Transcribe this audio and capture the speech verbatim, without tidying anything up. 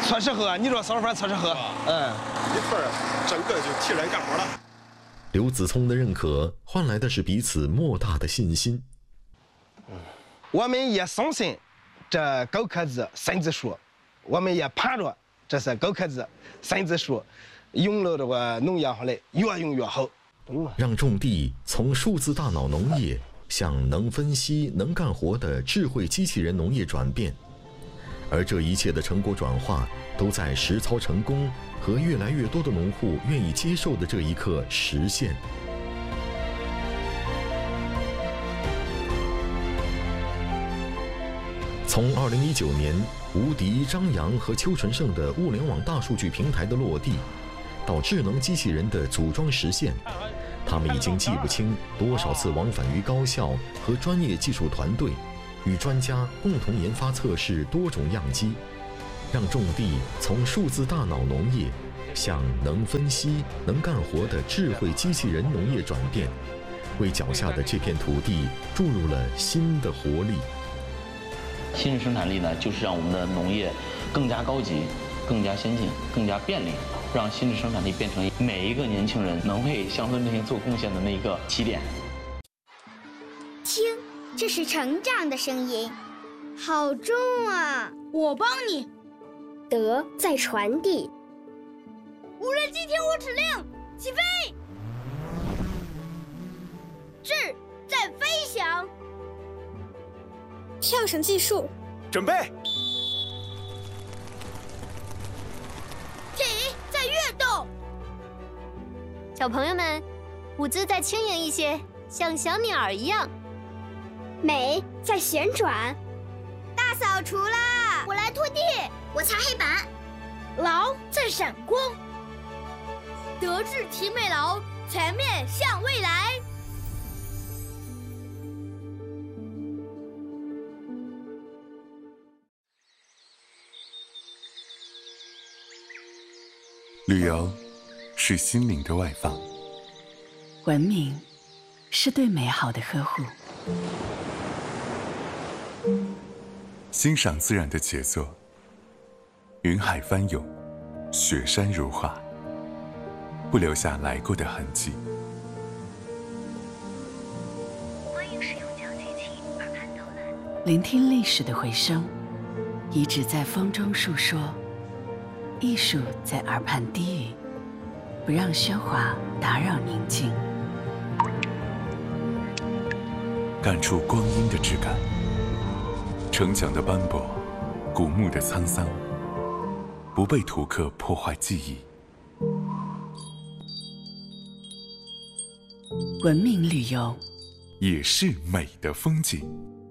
确实好，你这烧饭确实好。嗯， 一块儿整个就提出来干活了。 刘子聪的认可换来的是彼此莫大的信心。 我们也相信这高科技新技术，我们也盼着这些高科技新技术用了这个农业上来越用越好。 让种地从数字大脑农业向能分析、能干活的智慧机器人农业转变，而这一切的成果转化，都在实操成功和越来越多的农户愿意接受的这一刻实现。从二零一九年吴迪、张扬和邱纯胜的物联网大数据平台的落地，到智能机器人的组装实现，他们已经记不清多少次往返于高校和专业技术团队，与专家共同研发测试多种样机，让种地从数字大脑农业向能分析、能干活的智慧机器人农业转变，为脚下的这片土地注入了新的活力。 新式生产力呢，就是让我们的农业更加高级、更加先进、更加便利，让新式生产力变成每一个年轻人能为乡村振兴做贡献的那一个起点。 听，这是成长的声音，好重啊！ 我帮你。 德在传递。 无人机听我指令，起飞。智在飞翔。 跳绳技术， 准备。 体在跃动。 小朋友们，舞姿再轻盈一些，像小鸟一样。 美在旋转。 大扫除啦！ 我来拖地，我擦黑板。 劳在闪光。德智体美劳，全面向未来。 旅游是心灵的外放， 文明是对美好的呵护， 欣赏自然的杰作，云海翻涌，雪山如画，不留下来过的痕迹。 欢迎使用讲机器耳畔导览， 聆听历史的回声，遗址在风中述说，艺术在耳畔低语，不让喧哗打扰宁静。 感触光阴的质感，城墙的斑驳，古墓的沧桑，不被图刻破坏记忆。 文明旅游也是美的风景。